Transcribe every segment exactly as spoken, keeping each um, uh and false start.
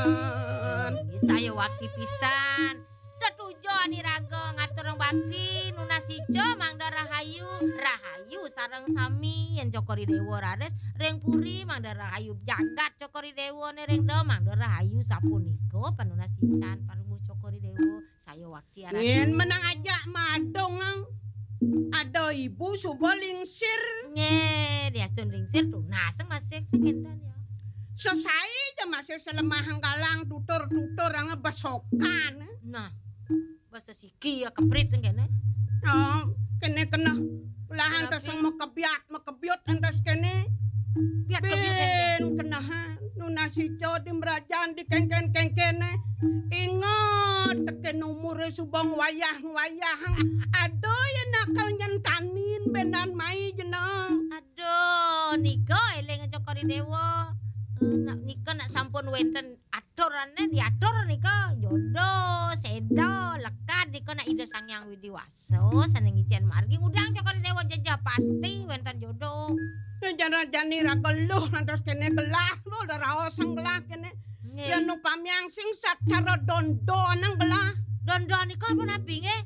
Saya wakti pisan. Tetujo ani raga ngatur bakti nuna sico mangda rahayu rahayu sareng sami yen cokori dewa rares reng puri mangda rahayu jagat cokori dewa ne reng do mangda rahayu sapuniko panuna sican parungu cokori dewa saya wakti aran yen menang aja madong ada ibu subo lingsir nge dia stun lingsir tuh naseng masih kendan ya selesai aja masih selemahang galang tutur-tutur ang besokan nah basta siki ya keprit kene. Oh, kene kena lahan tasang makabiat makabiot andas kene. Biat ben kena nuna sico di merajan di kengken kengkene. Ingat teken umure subang wayah-wayah. Aduh ya nakal nyen kanin benan mai jeneng. Aduh, niko eleng cokori dewa. Nak nika nak sampun wenten aturannya diatur nika jodoh sedo lekat nika nak ida sang yang widiwaso saneng ician margi udang cokor dewa jajah pasti wenten jodoh jana jani ra geluh lantas kene gelah lo da raos sang gelah kene ya nu pamyang sing sacara dondo nang gelah dondo nika apa nabi nge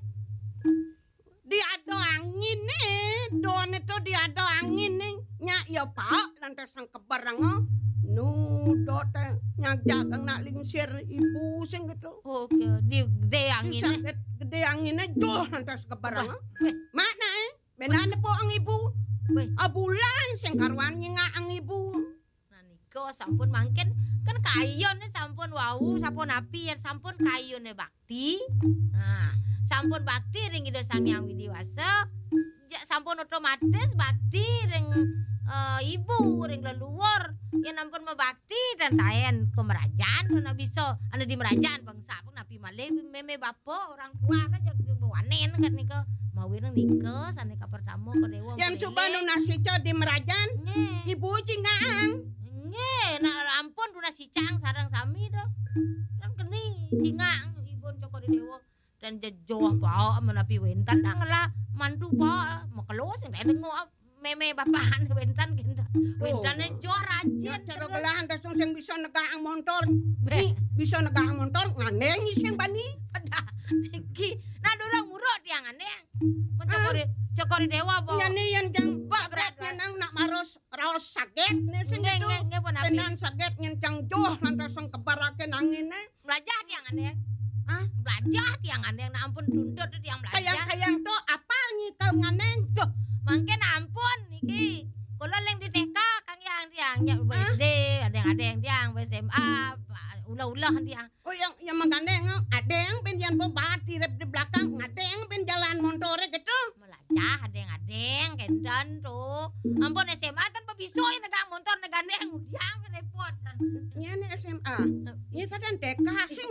diado angin nih don itu diado angin nih nya ya pak lantas sang kebarang nu dote nyajagang nak lingsir ibu sing gitu. Oke, di gede angin. Gede anginnya joh lantas kebarang. Mana eh? Benane po ang ibu. Abulan sing karuan nga ang ibu. Nah niko sampun mangken kan kayon sampun wau sampun api ya sampun kayon bakti. Nah, sampun bakti ring ida sang yang widiwasa. Sampun otomatis bakti ring uh, ibu ring leluhur yang nampun mebakti dan tayen ke merajaan karena bisa anu di merajaan bangsa pun napi male meme bapo orang tua kan jadi wanen kan nika mau wireng nika saneka pertama ke dewa yang coba nu nasico di merajaan ibu cingaang nge nah ampun nu nasicang sareng sami dah dan keni cingaang ibu coko di dewa dan jejoh pao menapi wentan lah mantu pao makelo sing dengo meme bapahan wentan kenda wentane jor rajin cara gelahan dasung sing bisa negaang motor ni bisa negaang motor ngandeng sing bani pada iki nah dorang muruk tiang ngandeng mencokori cokori dewa po yani yang jang berat nang nak maros raos saget ne sing itu penan saget ngencang joh lantas sang kebarake nangine belajar tiang ngandeng ah belajar tiang ngandeng nah ampun tundut tiang belajar kayang-kayang to apa nyikel ngandeng tuh mangken ampun niki kula leng di T K kang yang tiang nya U S D ada yang ada yang tiang S M A ulah-ulah tiang oh yang yang magandeng ada yang pendian bobat di di belakang ada yang pen jalan montore gitu melacah ada yang ada yang kendan tuh ampun S M A tanpa bisoy negang motor negandeng tiang repot san nya ni S M A ini sadan T K sing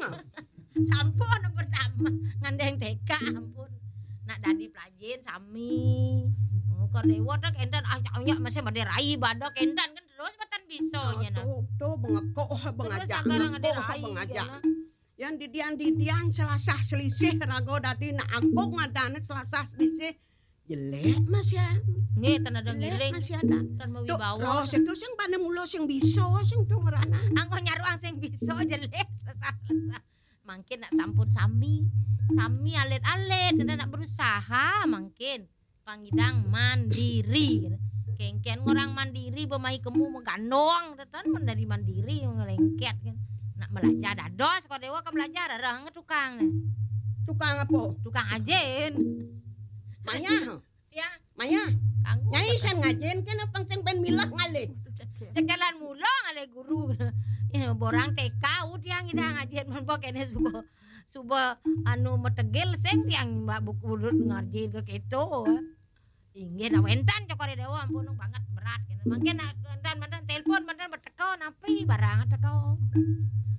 sampun pertama ngandeng T K ampun nak dadi pelajin sami kok dewa dak endan acaunya masih made rai badak endan kan terus batan bisonya nah tuh tuh bengekok bengajak bengajak yang didian didian selasah selisih rago dadi nak angkok ngadane selasah selisih jelek mas ya nih tan ada ngiring masih ada tan mau wibawa terus itu sing pane mulo sing biso sing tuh ngerana angko nyaruang sing biso jelek selasah mungkin nak sampun sami sami alet-alet dan nak berusaha mungkin pangidang mandiri kengken orang mandiri bemai kemu megandong dan dari mandiri ngelengket kan nak belajar dados kok dewa ke belajar ada tukang tukang apa tukang ajen maya ya maya nyai san ngajen kan apa sing ben milah ngalih cekelan mulo ngale guru ya borang T K udiang idang ajen men kene subo subo anu metegel sing tiang mbak buku ngarjin ke keto inggih na wentan cokore dewa ampun banget berat kan mangke nak dan mandan telepon mandan berteko napi barang teko